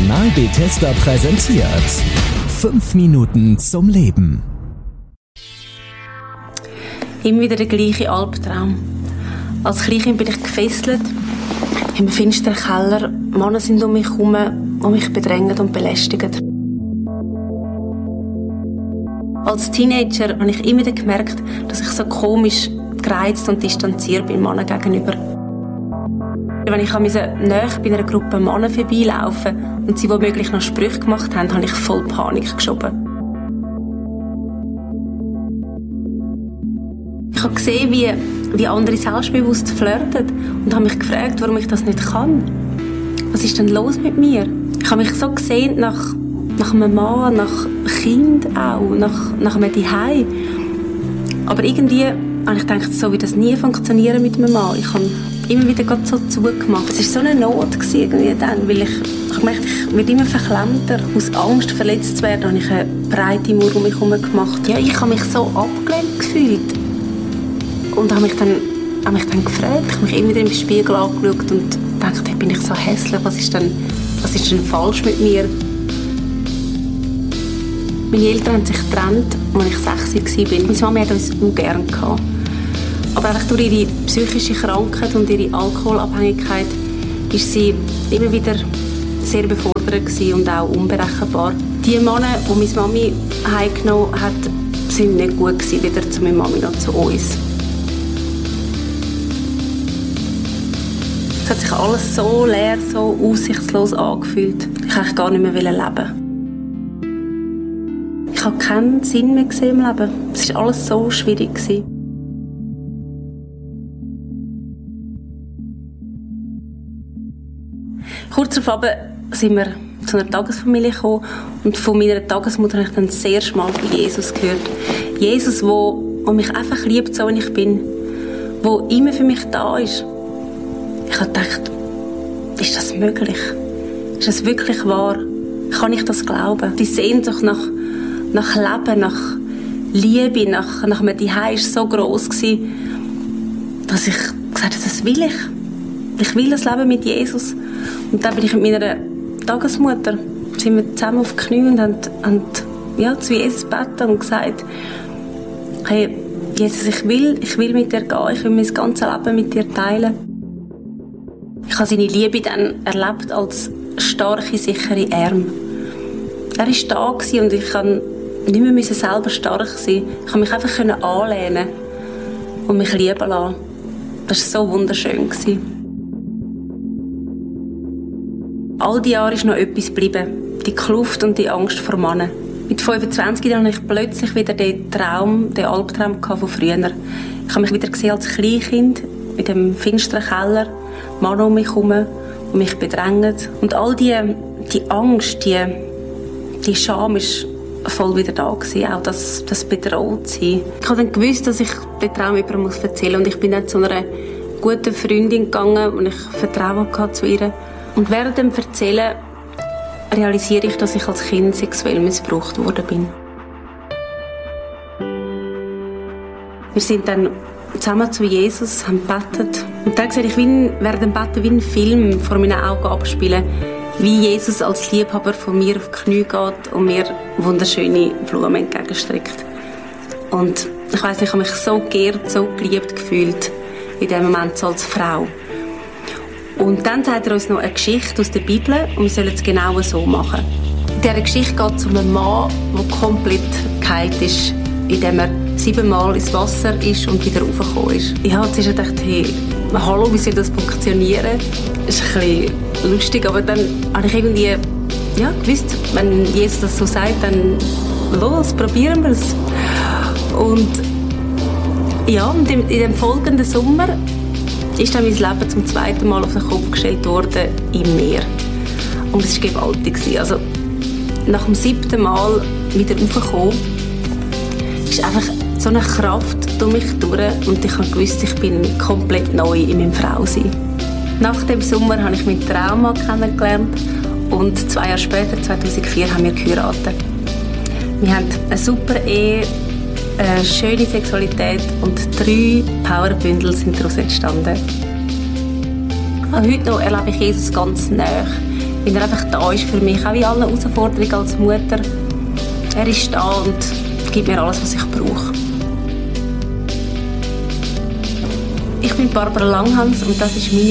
Kanal Bethesda präsentiert 5 Minuten zum Leben. Immer wieder der gleiche Albtraum. Als Kleinkind bin ich gefesselt im finsteren Keller. Männer sind um mich herum, die mich bedrängen und belästigen. Als Teenager habe ich immer wieder gemerkt, dass ich so komisch gereizt und distanziert bin Männern gegenüber. Wenn ich nahe bei einer Gruppe Männer vorbeilaufen und sie womöglich noch Sprüche gemacht haben, habe ich voll Panik geschoben. Ich habe gesehen, wie andere selbstbewusst flirten und habe mich gefragt, warum ich das nicht kann. Was ist denn los mit mir? Ich habe mich so gesehen nach einem Mann, nach Kind auch, nach einem Zuhause. Aber irgendwie habe ich gedacht, so wird das nie funktionieren mit einem Mann. Ich habe immer wieder so zugemacht. Es war so eine Not irgendwie dann, weil ich gemerkt, ich werde immer verklemmter. Aus Angst, verletzt zu werden, habe ich eine breite Mauer um mich herum gemacht. Ja, ich habe mich so abgelehnt gefühlt. Und habe mich dann gefragt, ich habe mich immer wieder im Spiegel angeschaut und dachte, hey, bin ich so hässlich, was ist denn falsch mit mir? Meine Eltern haben sich getrennt, als ich 6 war. Meine Mama hat uns auch gerne gehabt. Aber einfach durch ihre psychische Krankheit und ihre Alkoholabhängigkeit war sie immer wieder sehr überfordert und auch unberechenbar. Die Männer, die meine Mami heimgenommen hat, waren nicht gut gewesen, weder zu meiner Mami noch zu uns. Es hat sich alles so leer, so aussichtslos angefühlt. Ich wollte gar nicht mehr leben. Ich habe keinen Sinn mehr gesehen im Leben. Es war alles so schwierig. Kurz darauf sind wir zu einer Tagesfamilie gekommen und von meiner Tagesmutter habe ich dann das erste Mal von Jesus gehört. Jesus, der mich einfach liebt, so wie ich bin, der immer für mich da ist. Ich habe gedacht, ist das möglich? Ist das wirklich wahr? Kann ich das glauben? Die Sehnsucht nach Leben, nach Liebe, nach einem Zuhause war so gross, dass ich gesagt habe, das will ich. Ich will das Leben mit Jesus. Und dann bin ich mit meiner Tagesmutter, sind wir zusammen auf die Knie und haben zu Jesus gebeten und gesagt, hey, Jesus, ich will mit dir gehen, ich will mein ganzes Leben mit dir teilen. Ich habe seine Liebe dann erlebt als starke, sichere Arme. Er war da und ich konnte nicht mehr selber stark sein. Ich konnte mich einfach anlehnen und mich lieben lassen. Das war so wunderschön. All die Jahre ist noch etwas geblieben. Die Kluft und die Angst vor Männern. Mit 25 Jahren hatte ich plötzlich wieder den Albtraum von früher. Ich habe mich wieder gesehen als Kleinkind in dem finsteren Keller. Männer um mich herum, die mich bedrängen. Und all die Angst, die Scham ist voll wieder da gewesen, auch das bedroht sein. Ich habe dann gewusst, dass ich den Traum jemandem erzählen muss. Und ich bin dann zu einer guten Freundin gegangen und ich Vertrauen hatte zu ihr. Und während dem Erzählen realisiere ich, dass ich als Kind sexuell missbraucht worden bin. Wir sind dann zusammen zu Jesus, haben gebetet. Und dann sehe ich während dem Beten wie ein Film vor meinen Augen abspielen, wie Jesus als Liebhaber von mir auf die Knie geht und mir wunderschöne Blumen entgegenstreckt. Und ich weiss nicht, ich habe mich so geehrt, so geliebt gefühlt in dem Moment so als Frau. Und dann sagt er uns noch eine Geschichte aus der Bibel und wir sollen es genau so machen. In dieser Geschichte geht es um einen Mann, der komplett geheilt ist, indem er 7-mal ins Wasser ist und wieder raufgekommen ist. Ich habe zuerst gedacht, hey, hallo, wie soll das funktionieren? Das ist ein bisschen lustig, aber dann habe ich irgendwie gewusst, wenn Jesus das so sagt, dann los, probieren wir es. Und in dem folgenden Sommer ist dann mein Leben zum 2. Mal auf den Kopf gestellt worden im Meer. Und es war gewaltig. Also, nach dem 7. Mal wieder raufgekommen, ist einfach so eine Kraft durch mich durch und ich habe gewusst, ich bin komplett neu in meinem Frausein. Nach dem Sommer habe ich meinen Trauma kennengelernt und 2 Jahre später, 2004, haben wir geheiratet. Wir haben eine super Ehe, eine schöne Sexualität und 3 Powerbündel sind daraus entstanden. Auch heute noch erlebe ich Jesus ganz nahe. weil er einfach da ist für mich, auch in allen Herausforderungen als Mutter. Er ist da und gibt mir alles, was ich brauche. Ich bin Barbara Langhans und das ist meine